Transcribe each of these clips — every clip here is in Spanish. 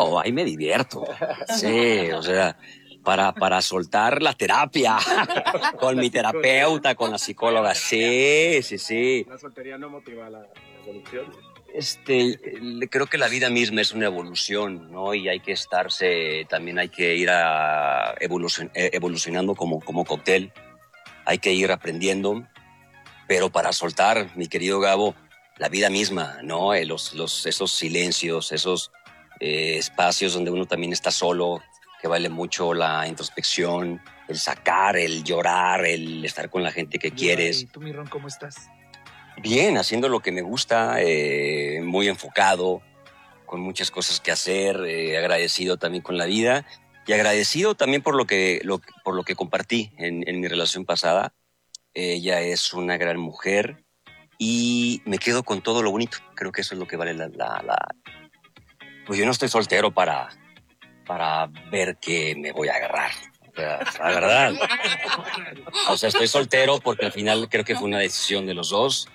No, ahí me divierto. Sí, o sea, para soltar la terapia con mi terapeuta, con la psicóloga. Sí. ¿La soltería no motiva la evolución? Creo que la vida misma es una evolución, ¿no? Y hay que también hay que ir evolucionando como cóctel. Hay que ir aprendiendo, pero para soltar, mi querido Gabo, la vida misma, ¿no? Esos silencios, esos espacios donde uno también está solo, que vale mucho la introspección, el sacar, el llorar, el estar con la gente que quieres. ¿Y tú, mi Ron, cómo estás? Bien, haciendo lo que me gusta, muy enfocado, con muchas cosas que hacer, agradecido también con la vida y agradecido también por lo que compartí en mi relación pasada. Ella es una gran mujer y me quedo con todo lo bonito. Creo que eso es lo que vale Pues yo no estoy soltero para ver que me voy a agarrar. O sea, la verdad. O sea, estoy soltero porque al final creo que fue una decisión de los dos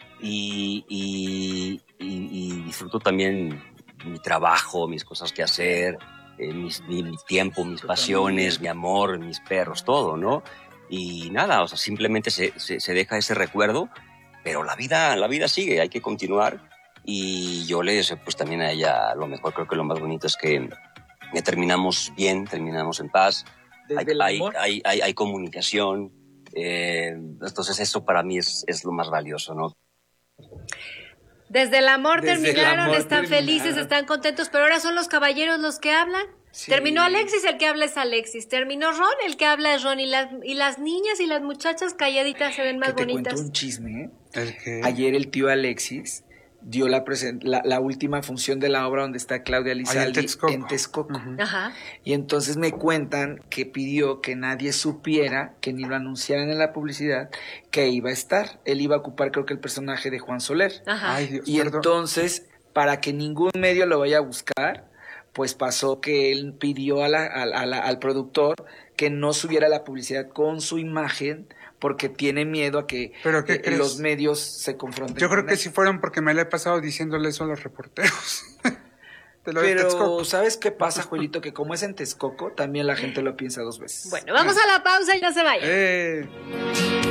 y disfruto también mi trabajo, mis cosas que hacer, mi tiempo, mis pasiones, mi amor, mis perros, todo, ¿no? Y nada, o sea, simplemente se deja ese recuerdo, pero la vida sigue, hay que continuar. Y yo le deseo pues también a ella lo mejor. Creo que lo más bonito es que terminamos bien, terminamos en paz. Hay comunicación. Entonces eso para mí es lo más valioso, ¿no? Desde el amor terminaron, están felices, están contentos, pero ahora son los caballeros los que hablan. Sí. Terminó Alexis, el que habla es Alexis. Terminó Ron, el que habla es Ron. Y las niñas y las muchachas calladitas se ven más bonitas. Te cuento un chisme, ¿eh? Ayer el tío Alexis dio la última función de la obra donde está Claudia Lizaldi en Texcoco. Ajá. Y entonces me cuentan que pidió que nadie supiera, que ni lo anunciaran en la publicidad, que iba a estar. Él iba a ocupar, creo que el personaje de Juan Soler. Ajá. Ay, Dios, y perdón. Entonces, para que ningún medio lo vaya a buscar, pues pasó que él pidió al productor que no subiera la publicidad con su imagen, porque tiene miedo a que los medios se confronten. Yo creo que sí fueron porque me la he pasado diciéndole eso a los reporteros. Pero, ¿sabes qué pasa, Joelito? Que como es en Texcoco, también la gente lo piensa dos veces. Bueno, vamos a la pausa y no se vayan.